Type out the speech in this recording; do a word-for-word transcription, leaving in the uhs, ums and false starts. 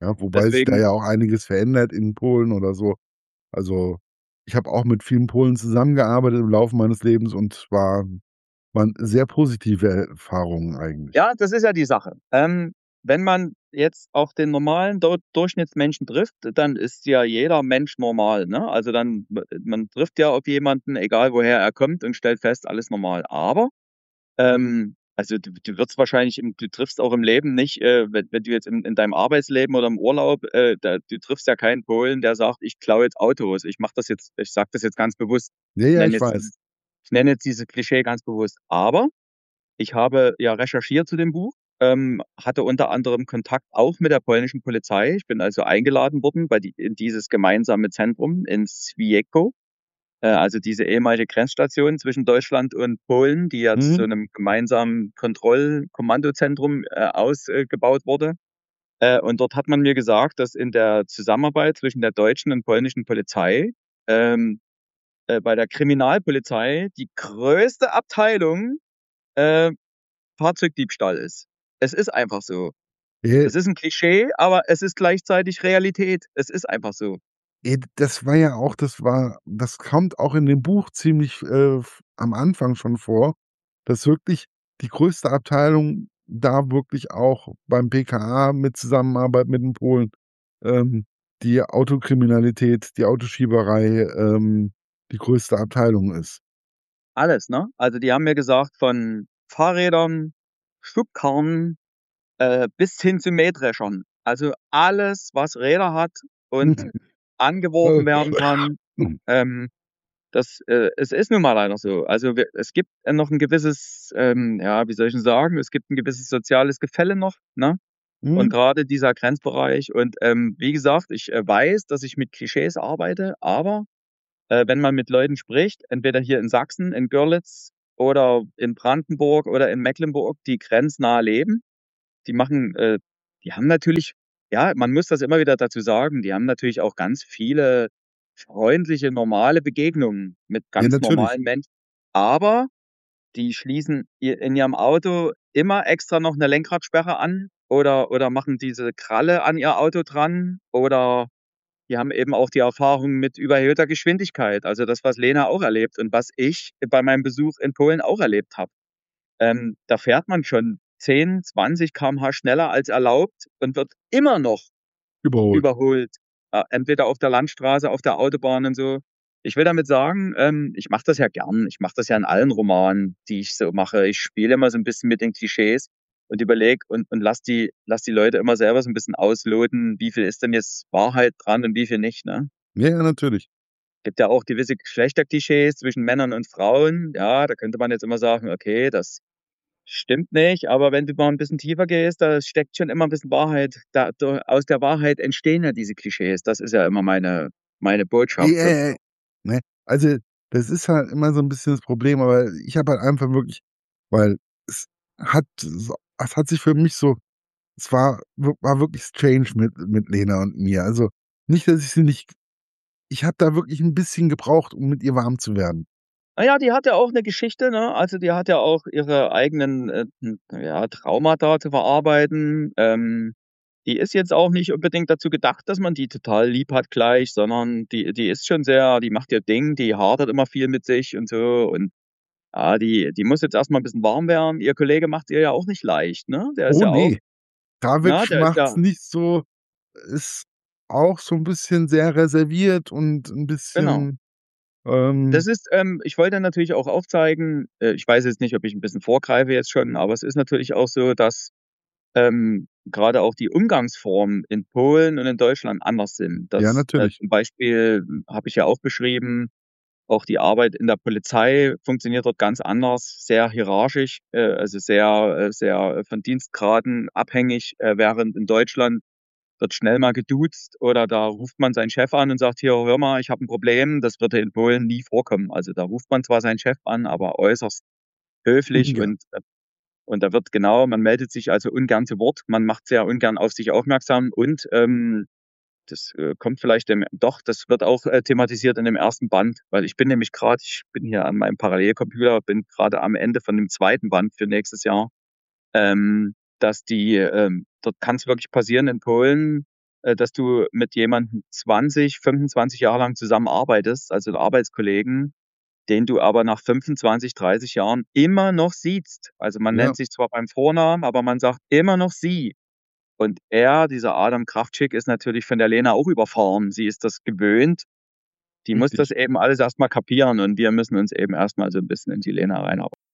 Ja, wobei sich da Deswegen ja auch einiges verändert in Polen oder so. Also, ich habe auch mit vielen Polen zusammengearbeitet im Laufe meines Lebens und war waren sehr positive Erfahrungen eigentlich. Ja, das ist ja die Sache. Ähm, wenn man jetzt auch den normalen Deu Durchschnittsmenschen trifft, dann ist ja jeder Mensch normal, ne? Also, dann m man trifft ja auf jemanden, egal woher er kommt und stellt fest, alles normal. Aber, ähm, also, du du wirst wahrscheinlich im du triffst auch im Leben nicht, äh, wenn wenn du jetzt in in deinem Arbeitsleben oder im Urlaub, äh, da du triffst ja keinen Polen, der sagt: „Ich klaue jetzt Autos.“ Ich mache das jetzt ich sage das jetzt ganz bewusst. Ja, Ich ja, nenne ich jetzt weiß. dieses ich nenne jetzt dieses Klischee ganz bewusst. Aber ich habe ja recherchiert zu dem Buch, ähm, hatte unter anderem Kontakt auch mit der polnischen Polizei. Ich bin also eingeladen worden bei die in dieses gemeinsame Zentrum in Świeco, äh, also diese ehemalige Grenzstation zwischen Deutschland und Polen, die ja zu Mhm. 'nem gemeinsamen Kontroll Kommandozentrum, äh, ausgebaut wurde. Äh, und dort hat man mir gesagt, dass in der Zusammenarbeit zwischen der deutschen und polnischen Polizei, ähm, äh, bei der Kriminalpolizei die größte Abteilung, äh, Fahrzeugdiebstahl ist. Es ist einfach so. Äh, Das ist 'n Klischee, aber es ist gleichzeitig Realität. Es ist einfach so. äh, das war ja auch das war das kommt auch in dem Buch ziemlich, äh, f am Anfang schon vor, dass wirklich die größte Abteilung da wirklich auch beim B K A mit Zusammenarbeit mit den Polen, ähm, die Autokriminalität, die Autoschieberei, ähm, die größte Abteilung ist. Alles, ne? Also, die haben mir gesagt, von Fahrrädern, Schubkarren, äh, bis hin zu Mähdreschern. Also, alles, was Räder hat und angeworfen werden kann, ähm, das, äh es ist nun mal leider so. Also, wir es gibt, äh, noch 'n gewisses, ähm, ja, wie soll ich 'n sagen? Es gibt 'n gewisses soziales Gefälle noch, ne? Und Mhm. grade dieser Grenzbereich und, ähm, wie gesagt, ich, äh, weiß, dass ich mit Klischees arbeite, aber, äh, wenn man mit Leuten spricht, entweder hier in Sachsen, in Görlitz oder in Brandenburg oder in Mecklenburg, die grenznah leben, die machen, äh die haben natürlich ja, man muss das immer wieder dazu sagen, die haben natürlich auch ganz viele freundliche, normale Begegnungen mit Ja, ganz natürlich. normalen Menschen, aber die schließen ihr in ihrem Auto immer extra noch 'ne Lenkradsperre an oder oder machen diese Kralle an ihr Auto dran oder die haben eben auch die Erfahrung mit überhöhter Geschwindigkeit. Also, das, was Lena auch erlebt und was ich bei meinem Besuch in Polen auch erlebt habe. Ähm, da fährt man schon zehn, zwanzig Kilometer pro Stunde schneller als erlaubt und wird immer noch Überholt. überholt, äh, entweder auf der Landstraße, auf der Autobahn und so. Ich will damit sagen, ähm, ich mache das ja gern. Ich mache das ja in allen Romanen, die ich so mache. Ich spiele immer so 'n bisschen mit den Klischees und überlege und und lasse die lasse die Leute immer selber so 'n bisschen ausloten, wie viel ist denn jetzt Wahrheit dran und wie viel nicht, ne? Ja, ja, natürlich. Gibt ja auch gewisse Geschlechterklischees zwischen Männern und Frauen. Ja, da könnte man jetzt immer sagen: „Okay, das stimmt nicht.“ Aber wenn du mal 'n bisschen tiefer gehst, da steckt schon immer 'n bisschen Wahrheit da da aus der Wahrheit entstehen ja diese Klischees. Das ist ja immer meine meine Ey, Botschaft ey, ey, sozusagen. ne? Also, das ist halt immer so 'n bisschen das Problem, aber ich habe halt einfach wirklich weil es hat so es hat sich für mich so es war w war wirklich strange mit mit Lena und mir. Also, nicht, dass ich sie nicht ich habe da wirklich 'n bisschen gebraucht, um mit ihr warm zu werden. Na ja, die hat ja auch 'ne Geschichte, ne? Also, die hat ja auch ihre eigenen, äh, hm, ja, Traumata zu verarbeiten. Ähm, die ist jetzt auch nicht unbedingt dazu gedacht, dass man die total lieb hat gleich, sondern die die ist schon sehr die macht ihr Ding, die hadert immer viel mit sich und so und, ja, die die muss jetzt erst mal 'n bisschen warm werden. Ihr Kollege macht's ihr ja auch nicht leicht, ne? Der ist Oh ja auch ne, David ne, der ist macht's ja nicht so ist auch so 'n bisschen sehr reserviert und 'n Genau. bisschen, ähm Das ist ähm, ich wollte natürlich auch aufzeigen äh, ich weiß jetzt nicht, ob ich 'n bisschen vorgreife jetzt schon, aber es ist natürlich auch so, dass, ähm, grade auch die Umgangsformen in Polen und in Deutschland anders sind. Ja, Das, äh, natürlich. zum Beispiel habe ich ja auch beschrieben, auch die Arbeit in der Polizei funktioniert dort ganz anders, sehr hierarchisch, äh, also sehr äh, sehr von Dienstgraden abhängig, äh, während in Deutschland wird schnell mal geduzt oder da ruft man seinen Chef an und sagt: „Hier, hör mal, ich habe 'n Problem.“ Das würde in Polen nie vorkommen. Also, da ruft man zwar seinen Chef an, aber äußerst höflich Ja. und, äh und da wird genau man meldet sich also ungern zu Wort. Man macht sehr ungern auf sich aufmerksam und, ähm, das, äh, kommt vielleicht dem doch, das wird auch, äh, thematisiert in dem ersten Band, weil ich bin nämlich grad ich bin hier an meinem Parallelcomputer, bin grade am Ende von dem zweiten Band für nächstes Jahr, ähm, dass die, ähm dort kann's wirklich passieren in Polen, äh, dass du mit jemandem zwanzig, fünfundzwanzig Jahre lang zusammenarbeitest, also 'n Arbeitskollegen, den du aber nach fünfundzwanzig, dreißig Jahren immer noch siehst. Also, man Ja. nennt sich zwar beim Vornamen, aber man sagt immer noch „Sie“. Und er, dieser Adam Kraftschick, ist natürlich von der Lena auch überfahren. Sie ist das gewöhnt. Die muss das Richtig. eben alles erst mal kapieren und wir müssen uns eben erst mal so 'n bisschen in die Lena reinarbeiten.